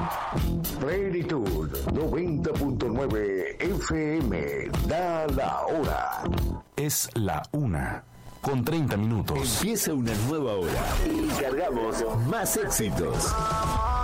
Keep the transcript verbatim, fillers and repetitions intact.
Plenitud noventa punto nueve F M. Da la hora. Es la una, con treinta minutos. Empieza una nueva hora y cargamos más éxitos.